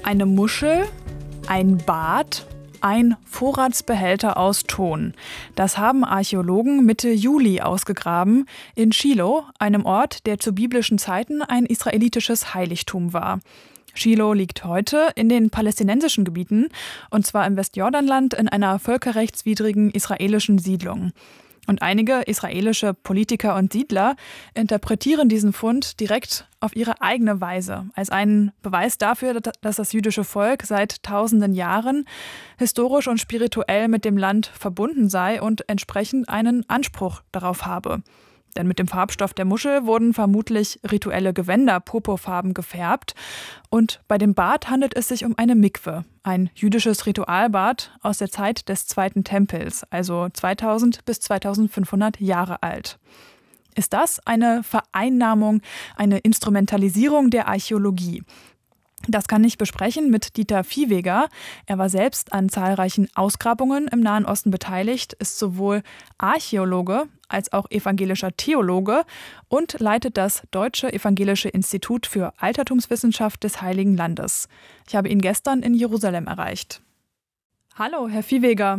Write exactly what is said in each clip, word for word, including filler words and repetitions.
Eine Muschel, ein Bad, ein Vorratsbehälter aus Ton. Das haben Archäologen Mitte Juli ausgegraben in Shiloh, einem Ort, der zu biblischen Zeiten ein israelitisches Heiligtum war. Shiloh liegt heute in den palästinensischen Gebieten, und zwar im Westjordanland in einer völkerrechtswidrigen israelischen Siedlung. Und einige israelische Politiker und Siedler interpretieren diesen Fund direkt auf ihre eigene Weise, als einen Beweis dafür, dass das jüdische Volk seit tausenden Jahren historisch und spirituell mit dem Land verbunden sei und entsprechend einen Anspruch darauf habe. Denn mit dem Farbstoff der Muschel wurden vermutlich rituelle Gewänder purpurfarben gefärbt. Und bei dem Bad handelt es sich um eine Mikwe, ein jüdisches Ritualbad aus der Zeit des Zweiten Tempels, also zweitausend bis zweitausendfünfhundert Jahre alt. Ist das eine Vereinnahmung, eine Instrumentalisierung der Archäologie? Das kann ich besprechen mit Dieter Viehweger. Er war selbst an zahlreichen Ausgrabungen im Nahen Osten beteiligt, ist sowohl Archäologe als auch evangelischer Theologe und leitet das Deutsche Evangelische Institut für Altertumswissenschaft des Heiligen Landes. Ich habe ihn gestern in Jerusalem erreicht. Hallo, Herr Viehweger.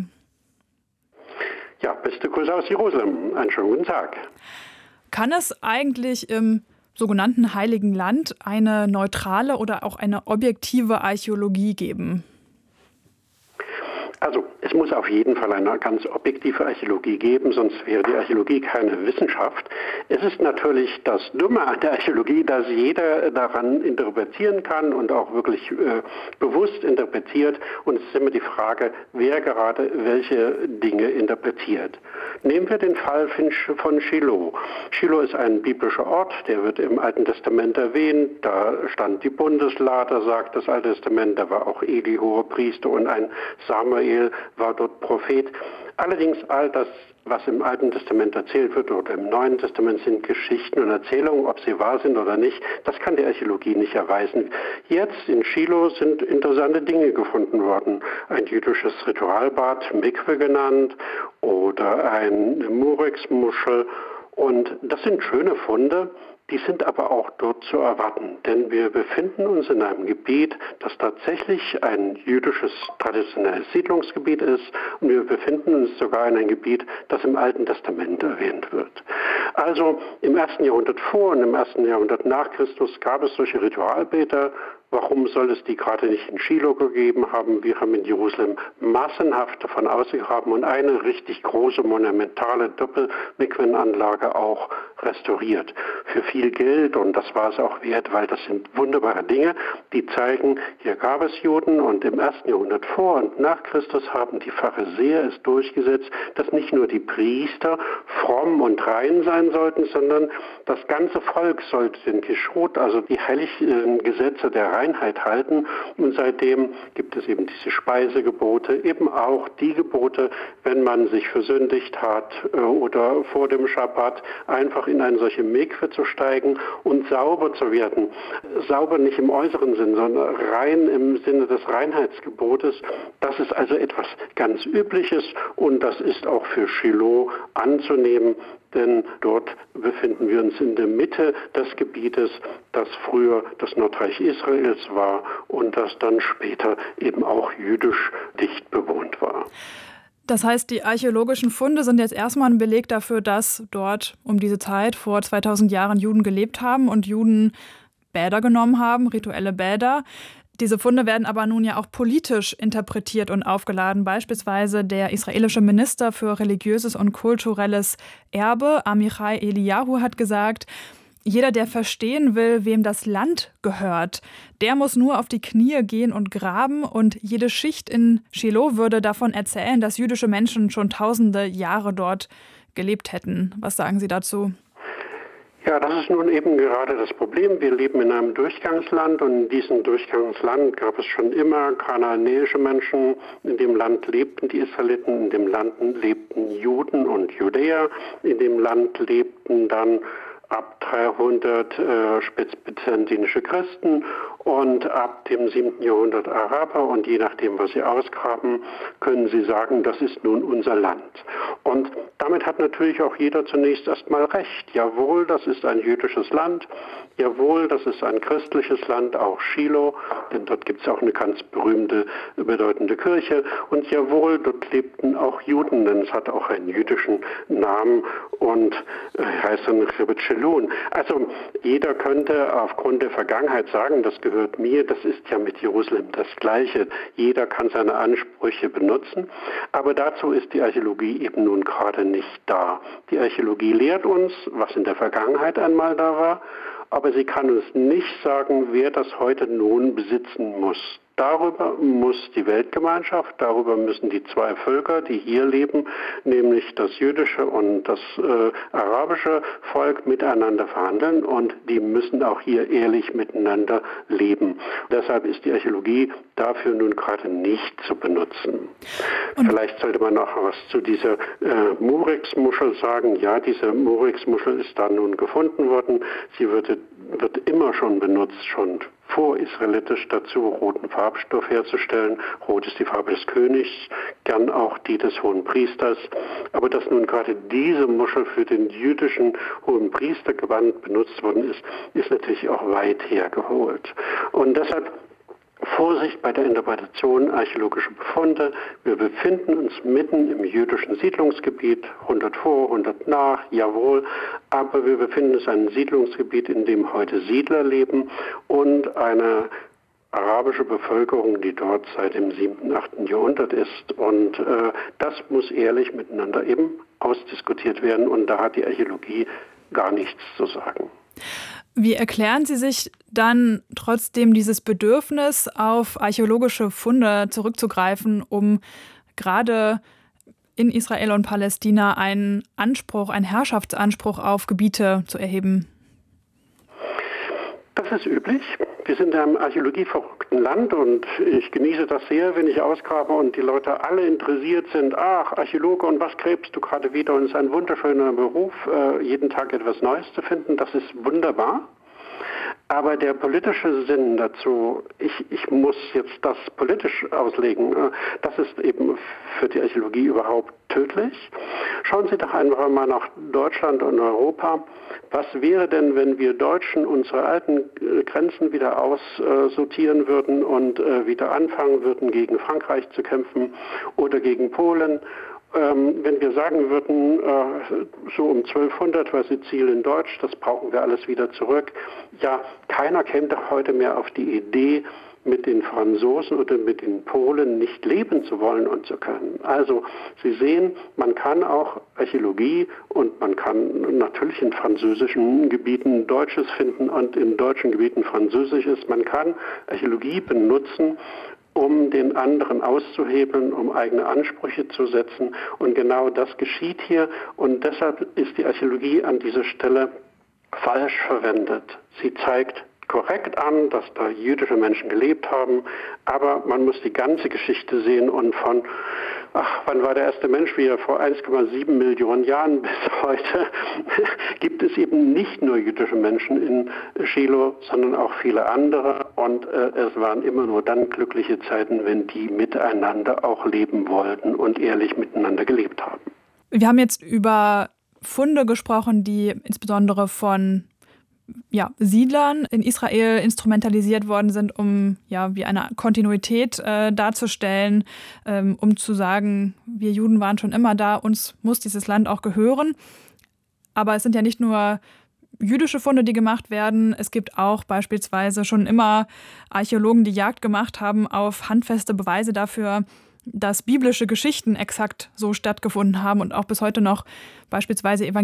Ja, beste Grüße aus Jerusalem. Einen schönen guten Tag. Kann es eigentlich im sogenannten Heiligen Land eine neutrale oder auch eine objektive Archäologie geben? Also, es muss auf jeden Fall eine ganz objektive Archäologie geben, sonst wäre die Archäologie keine Wissenschaft. Es ist natürlich das Dumme an der Archäologie, dass jeder daran interpretieren kann und auch wirklich äh, bewusst interpretiert. Und es ist immer die Frage, wer gerade welche Dinge interpretiert. Nehmen wir den Fall von Shiloh. Shiloh ist ein biblischer Ort, der wird im Alten Testament erwähnt. Da stand die Bundeslade, sagt das Alte Testament. Da war auch Eli Hohepriester und ein Samuel war dort Prophet. Allerdings all das, was im Alten Testament erzählt wird oder im Neuen Testament, sind Geschichten und Erzählungen, ob sie wahr sind oder nicht. Das kann die Archäologie nicht erweisen. Jetzt in Shiloh sind interessante Dinge gefunden worden. Ein jüdisches Ritualbad, Mikwe genannt, oder eine Murex-Muschel. Und das sind schöne Funde. Die sind aber auch dort zu erwarten, denn wir befinden uns in einem Gebiet, das tatsächlich ein jüdisches traditionelles Siedlungsgebiet ist, und wir befinden uns sogar in einem Gebiet, das im Alten Testament erwähnt wird. Also im ersten Jahrhundert vor und im ersten Jahrhundert nach Christus gab es solche Ritualbäder. Warum soll es die gerade nicht in Shiloh gegeben haben? Wir haben in Jerusalem massenhaft davon ausgegraben und eine richtig große, monumentale Doppelmikwenanlage auch restauriert. Für viel Geld, und das war es auch wert, weil das sind wunderbare Dinge, die zeigen, hier gab es Juden, und im ersten Jahrhundert vor und nach Christus haben die Pharisäer es durchgesetzt, dass nicht nur die Priester fromm und rein sein sollten, sondern das ganze Volk sollte den Geschrot, also die heiligen Gesetze der Reinheit halten, und seitdem gibt es eben diese Speisegebote, eben auch die Gebote, wenn man sich versündigt hat oder vor dem Schabbat, einfach in eine solche Mikwe zu steigen und sauber zu werden. Sauber nicht im äußeren Sinn, sondern rein im Sinne des Reinheitsgebotes. Das ist also etwas ganz Übliches, und das ist auch für Shiloh anzunehmen, denn dort befinden wir uns in der Mitte des Gebietes, das früher das Nordreich Israels war und das dann später eben auch jüdisch dicht bewohnt war. Das heißt, die archäologischen Funde sind jetzt erstmal ein Beleg dafür, dass dort um diese Zeit vor zweitausend Jahren Juden gelebt haben und Juden Bäder genommen haben, rituelle Bäder. Diese Funde werden aber nun ja auch politisch interpretiert und aufgeladen. Beispielsweise der israelische Minister für religiöses und kulturelles Erbe, Amichai Eliyahu, hat gesagt, jeder, der verstehen will, wem das Land gehört, der muss nur auf die Knie gehen und graben, und jede Schicht in Shiloh würde davon erzählen, dass jüdische Menschen schon tausende Jahre dort gelebt hätten. Was sagen Sie dazu? Ja, das ist nun eben gerade das Problem. Wir leben in einem Durchgangsland, und in diesem Durchgangsland gab es schon immer kanaanäische Menschen. In dem Land lebten die Israeliten, in dem Land lebten Juden und Judäer, in dem Land lebten dann ab dreihundert äh, spätbyzantinische Christen und ab dem siebten Jahrhundert Araber, und je nachdem, was sie ausgraben, können sie sagen, das ist nun unser Land. Und damit hat natürlich auch jeder zunächst erstmal recht. Jawohl, das ist ein jüdisches Land. Jawohl, das ist ein christliches Land, auch Shiloh, denn dort gibt es auch eine ganz berühmte, bedeutende Kirche. Und jawohl, dort lebten auch Juden, denn es hat auch einen jüdischen Namen und äh, heißt dann Chebet Shelun. Also jeder könnte aufgrund der Vergangenheit sagen, das gehört mir, das ist ja mit Jerusalem das Gleiche. Jeder kann seine Ansprüche benutzen, aber dazu ist die Archäologie eben nun gerade nicht da. Die Archäologie lehrt uns, was in der Vergangenheit einmal da war, aber sie kann uns nicht sagen, wer das heute nun besitzen muss. Darüber muss die Weltgemeinschaft, darüber müssen die zwei Völker, die hier leben, nämlich das jüdische und das äh, arabische Volk, miteinander verhandeln, und die müssen auch hier ehrlich miteinander leben. Deshalb ist die Archäologie dafür nun gerade nicht zu benutzen. Und vielleicht sollte man noch was zu dieser äh, Murex-Muschel sagen. Ja, diese Murex-Muschel ist da nun gefunden worden. Sie wird, wird immer schon benutzt, schon vorisraelitisch dazu, roten Farbstoff herzustellen. Rot ist die Farbe des Königs, gern auch die des Hohen Priesters. Aber dass nun gerade diese Muschel für den jüdischen Hohen Priestergewand benutzt worden ist, ist natürlich auch weit hergeholt. Und deshalb Vorsicht bei der Interpretation archäologischer Befunde. Wir befinden uns mitten im jüdischen Siedlungsgebiet, hundert vor, hundert nach, jawohl, aber wir befinden uns in einem Siedlungsgebiet, in dem heute Siedler leben und eine arabische Bevölkerung, die dort seit dem siebten, achten Jahrhundert ist. Und äh, das muss ehrlich miteinander eben ausdiskutiert werden, und da hat die Archäologie gar nichts zu sagen. Wie erklären Sie sich dann trotzdem dieses Bedürfnis, auf archäologische Funde zurückzugreifen, um gerade in Israel und Palästina einen Anspruch, einen Herrschaftsanspruch auf Gebiete zu erheben? Das ist üblich. Wir sind in einem archäologieverrückten Land, und ich genieße das sehr, wenn ich ausgrabe und die Leute alle interessiert sind. Ach, Archäologe, und was gräbst du gerade wieder? Und es ist ein wunderschöner Beruf, jeden Tag etwas Neues zu finden. Das ist wunderbar. Aber der politische Sinn dazu, ich, ich muss jetzt das politisch auslegen, das ist eben für die Archäologie überhaupt tödlich. Schauen Sie doch einfach mal nach Deutschland und Europa. Was wäre denn, wenn wir Deutschen unsere alten Grenzen wieder aussortieren würden und wieder anfangen würden, gegen Frankreich zu kämpfen oder gegen Polen? Ähm, wenn wir sagen würden, äh, so um zwölfhundert war Sizilien deutsch, das brauchen wir alles wieder zurück. Ja, keiner käme doch heute mehr auf die Idee, mit den Franzosen oder mit den Polen nicht leben zu wollen und zu können. Also Sie sehen, man kann auch Archäologie, und man kann natürlich in französischen Gebieten Deutsches finden und in deutschen Gebieten Französisches. Man kann Archäologie benutzen, um den anderen auszuhebeln, um eigene Ansprüche zu setzen. Und genau das geschieht hier. Und deshalb ist die Archäologie an dieser Stelle falsch verwendet. Sie zeigt korrekt an, dass da jüdische Menschen gelebt haben, aber man muss die ganze Geschichte sehen, und von, ach, wann war der erste Mensch, wie er vor eins Komma sieben Millionen Jahren bis heute, gibt es eben nicht nur jüdische Menschen in Shiloh, sondern auch viele andere, und äh, es waren immer nur dann glückliche Zeiten, wenn die miteinander auch leben wollten und ehrlich miteinander gelebt haben. Wir haben jetzt über Funde gesprochen, die insbesondere von ja, Siedlern in Israel instrumentalisiert worden sind, um ja wie eine Kontinuität äh, darzustellen, ähm, um zu sagen, wir Juden waren schon immer da, uns muss dieses Land auch gehören. Aber es sind ja nicht nur jüdische Funde, die gemacht werden. Es gibt auch beispielsweise schon immer Archäologen, die Jagd gemacht haben auf handfeste Beweise dafür, dass biblische Geschichten exakt so stattgefunden haben und auch bis heute noch beispielsweise Evangelien